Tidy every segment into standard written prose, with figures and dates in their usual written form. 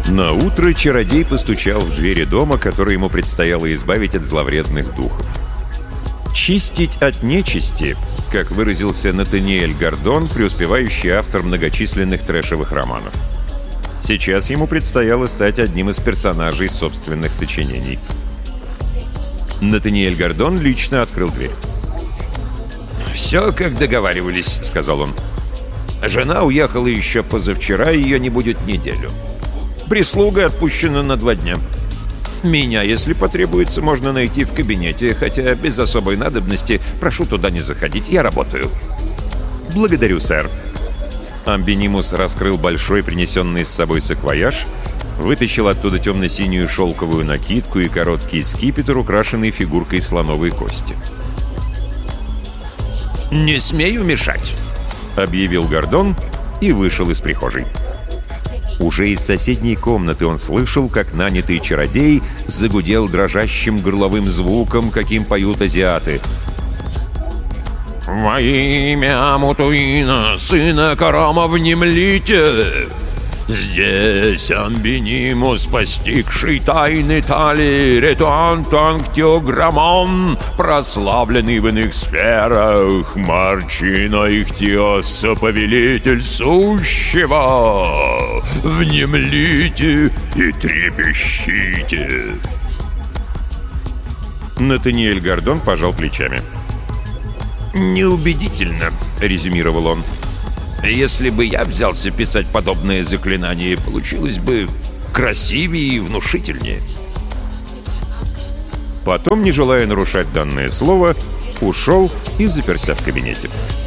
Наутро чародей постучал в двери дома, который ему предстояло избавить от зловредных духов. «Чистить от нечисти», как выразился Натаниэль Гордон, преуспевающий автор многочисленных трэшевых романов. Сейчас ему предстояло стать одним из персонажей собственных сочинений. Натаниэль Гордон лично открыл дверь. «Все, как договаривались», — сказал он. «Жена уехала еще позавчера, ее не будет неделю. Прислуга отпущена на 2 дня. Меня, если потребуется, можно найти в кабинете, хотя без особой надобности. Прошу туда не заходить, я работаю». «Благодарю, сэр». Амбинимус раскрыл большой принесенный с собой саквояж, вытащил оттуда темно-синюю шелковую накидку и короткий скипетр, украшенный фигуркой слоновой кости. «Не смею мешать», — объявил Гордон и вышел из прихожей. Уже из соседней комнаты он слышал, как нанятый чародей загудел дрожащим горловым звуком, каким поют азиаты. «Во имя Амутуина, сына Карама, внемлите! Здесь Амбинимус, постигший тайны Тали, Ретуан Танктиограммон, прославленный в иных сферах, Марчино Ихтиоса, повелитель сущего! Внемлите и трепещите!» Натаниэль Гордон пожал плечами. «Неубедительно», — резюмировал он. «Если бы я взялся писать подобное заклинание, получилось бы красивее и внушительнее». Потом, не желая нарушать данное слово, ушел и заперся в кабинете.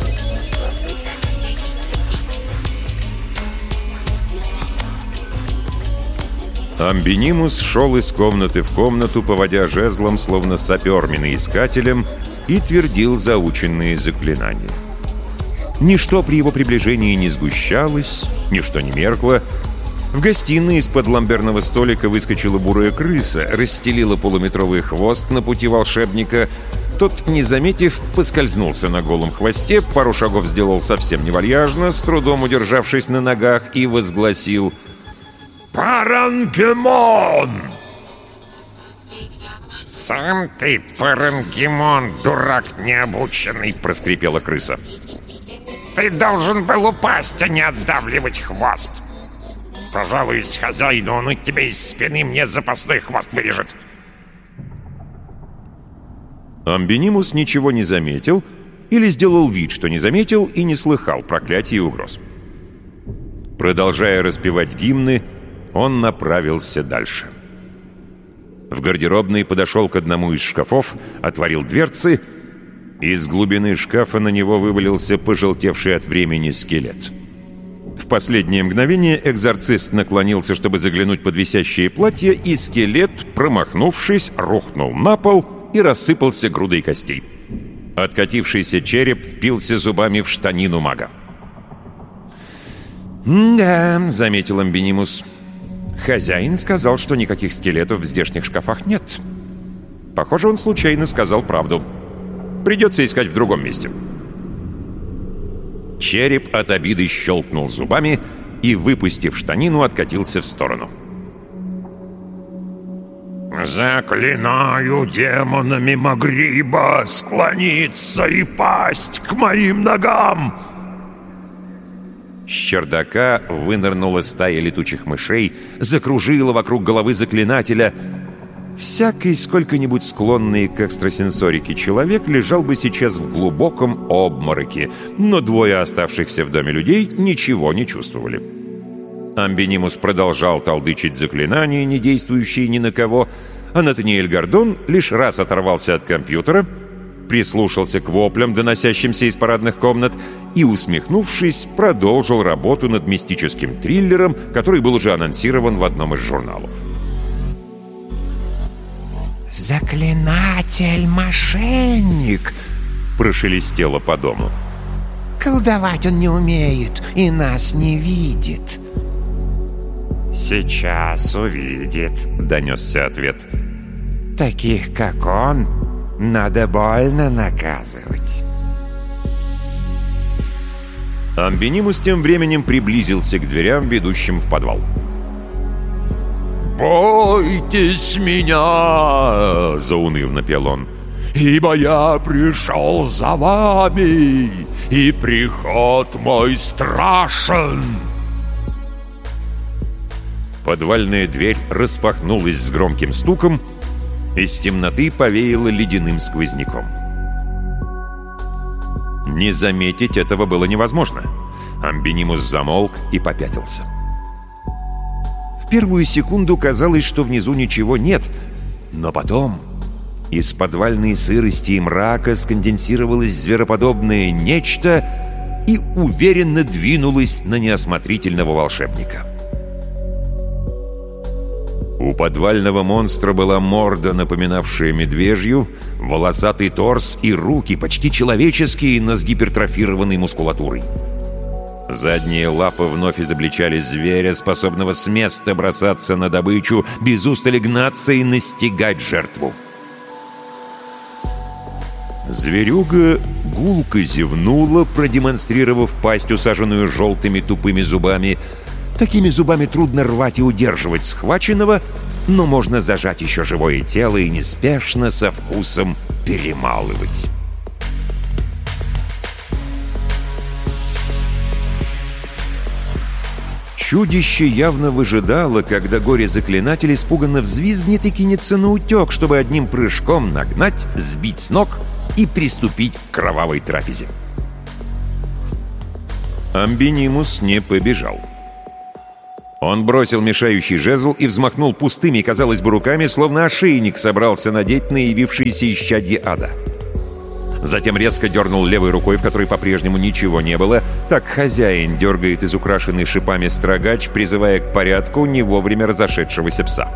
Амбинимус шел из комнаты в комнату, поводя жезлом, словно сапер миноискателем, и твердил заученные заклинания. Ничто при его приближении не сгущалось, ничто не меркло. В гостиной из-под ламберного столика выскочила бурая крыса, расстелила полуметровый хвост на пути волшебника. Тот, не заметив, поскользнулся на голом хвосте, пару шагов сделал совсем невальяжно, с трудом удержавшись на ногах, и возгласил: «Парангемон!» «Сам ты Парангемон, дурак необученный!» — проскрипела крыса. «Ты должен был упасть, а не отдавливать хвост. Пожалуйся хозяину, он у тебя из спины мне запасной хвост вырежет». Амбинимус ничего не заметил или сделал вид, что не заметил и не слыхал проклятий и угроз. Продолжая распевать гимны, он направился дальше. В гардеробной подошел к одному из шкафов, отворил дверцы. Из глубины шкафа на него вывалился пожелтевший от времени скелет. В последнее мгновение экзорцист наклонился, чтобы заглянуть под висящее платье, и скелет, промахнувшись, рухнул на пол и рассыпался грудой костей. Откатившийся череп впился зубами в штанину мага. «Да», — заметил Амбинимус, — «хозяин сказал, что никаких скелетов в здешних шкафах нет. Похоже, он случайно сказал правду. Придется искать в другом месте». Череп от обиды щелкнул зубами и, выпустив штанину, откатился в сторону. «Заклинаю демонами Магриба склониться и пасть к моим ногам!» С чердака вынырнула стая летучих мышей, закружила вокруг головы заклинателя. Всякий, сколько-нибудь склонный к экстрасенсорике человек, лежал бы сейчас в глубоком обмороке, но двое оставшихся в доме людей ничего не чувствовали. Амбинимус продолжал толдычить заклинания, не действующие ни на кого, а Натаниэль Гордон лишь раз оторвался от компьютера, прислушался к воплям, доносящимся из парадных комнат, и, усмехнувшись, продолжил работу над мистическим триллером, который был уже анонсирован в одном из журналов. «Заклинатель-мошенник!» — прошелестело по дому. «Колдовать он не умеет и нас не видит». «Сейчас увидит», — донесся ответ. «Таких, как он, надо больно наказывать». Амбинимус тем временем приблизился к дверям, ведущим в подвал. «Бойтесь меня!» — заунывно пел он. «Ибо я пришел за вами, и приход мой страшен!» Подвальная дверь распахнулась с громким стуком, из темноты повеяло ледяным сквозняком. Не заметить этого было невозможно. Амбинимус замолк и попятился. В первую секунду казалось, что внизу ничего нет, но потом из подвальной сырости и мрака сконденсировалось звероподобное нечто и уверенно двинулось на неосмотрительного волшебника. У подвального монстра была морда, напоминавшая медвежью, волосатый торс и руки, почти человеческие, но с гипертрофированной мускулатурой. Задние лапы вновь изобличали зверя, способного с места бросаться на добычу, без устали гнаться и настигать жертву. Зверюга гулко зевнула, продемонстрировав пасть, усаженную желтыми тупыми зубами. Такими зубами трудно рвать и удерживать схваченного, но можно зажать еще живое тело и неспешно, со вкусом перемалывать. Чудище явно выжидало, когда горе-заклинатель испуганно взвизгнет и кинется на утек, чтобы одним прыжком нагнать, сбить с ног и приступить к кровавой трапезе. Амбинимус не побежал. Он бросил мешающий жезл и взмахнул пустыми, казалось бы, руками, словно ошейник собрался надеть на явившееся исчадье ада. Затем резко дернул левой рукой, в которой по-прежнему ничего не было. Так хозяин дергает из украшенной шипами строгач, призывая к порядку не вовремя разошедшегося пса.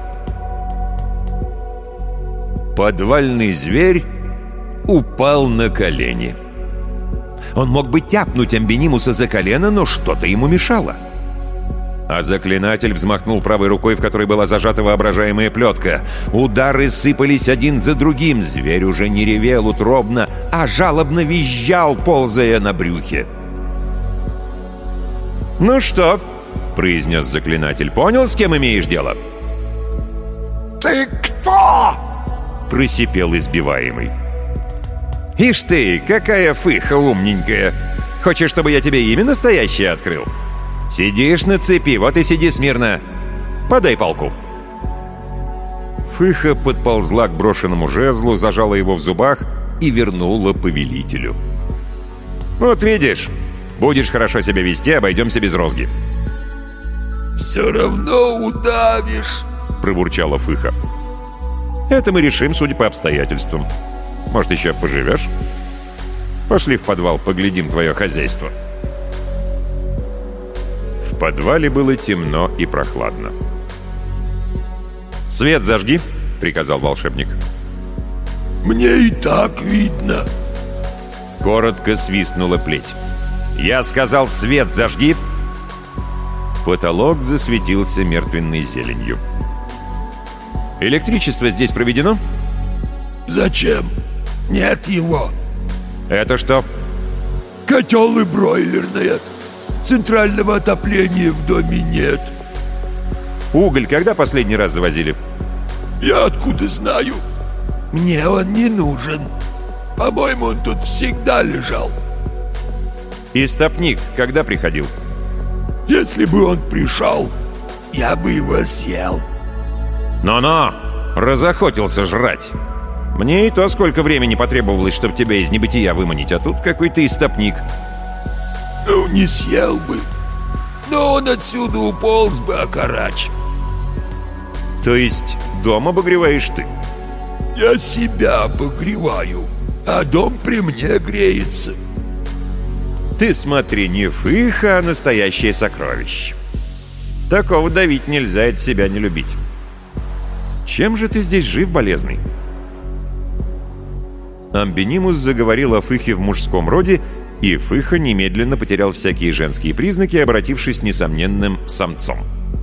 Подвальный зверь упал на колени. Он мог бы тяпнуть Амбинимуса за колено, но что-то ему мешало. А заклинатель взмахнул правой рукой, в которой была зажата воображаемая плетка. Удары сыпались один за другим. Зверь уже не ревел утробно, а жалобно визжал, ползая на брюхе. «Ну что?» — произнес заклинатель. «Понял, с кем имеешь дело?» «Ты кто?» — просипел избиваемый. «Ишь ты, какая фыха умненькая! Хочешь, чтобы я тебе имя настоящее открыл? Сидишь на цепи, вот и сиди смирно. Подай палку». Фыха подползла к брошенному жезлу, зажала его в зубах и вернула повелителю. «Вот видишь, будешь хорошо себя вести, обойдемся без розги». «Все равно удавишь», — пробурчала Фыха. «Это мы решим, судя по обстоятельствам. Может, еще поживешь? Пошли в подвал, поглядим твое хозяйство». В подвале было темно и прохладно. «Свет зажги», — приказал волшебник. «Мне и так видно». Коротко свистнула плеть. «Я сказал, свет зажги!» Потолок засветился мертвенной зеленью. «Электричество здесь проведено?» «Зачем? Нет его». «Это что?» «Котел и бройлерная. Центрального отопления в доме нет». «Уголь когда последний раз завозили?» «Я откуда знаю? Мне он не нужен. По-моему, он тут всегда лежал». «Истопник когда приходил?» «Если бы он пришел, я бы его съел». «Но-но! Разохотился жрать. Мне и то сколько времени потребовалось, чтобы тебя из небытия выманить, а тут какой-то истопник». «Ну, не съел бы. Но он отсюда уполз бы, окарач». «То есть дом обогреваешь ты?» «Я себя обогреваю, а дом при мне греется». «Ты смотри, не фыха, а настоящее сокровище. Такого давить нельзя, от себя не любить. Чем же ты здесь жив, болезный?» Амбинимус заговорил о Фыхе в мужском роде, и Фыха немедленно потерял всякие женские признаки, обратившись несомненным самцом.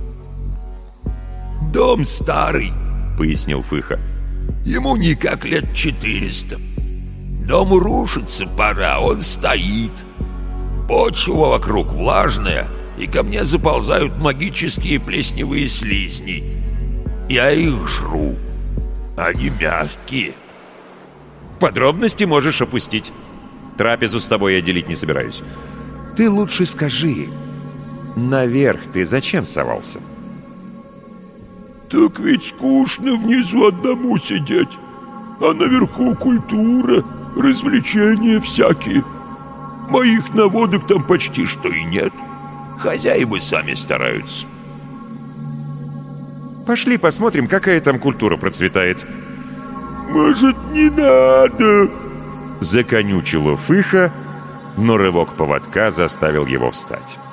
«Дом старый», — пояснил Фыха. «Ему никак лет 400. Дому рушится пора, он стоит. Почва вокруг влажная, и ко мне заползают магические плесневые слизни. Я их жру. Они мягкие. Подробности можешь опустить. Трапезу с тобой я делить не собираюсь. Ты лучше скажи, наверх ты зачем совался? Так ведь скучно внизу одному сидеть. А наверху культура, развлечения всякие. Моих наводок там почти что и нет. Хозяева сами стараются. Пошли посмотрим, какая там культура процветает. Может, не надо? Законючила Фыха, но рывок поводка заставил его встать.